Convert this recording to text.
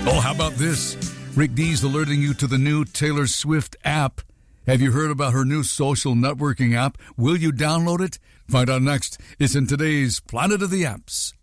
Oh, how about this? Rick D's alerting you to the new Taylor Swift app. Have you heard about her new social networking app? Will you download it? Find out next. It's in today's Planet of the Apps.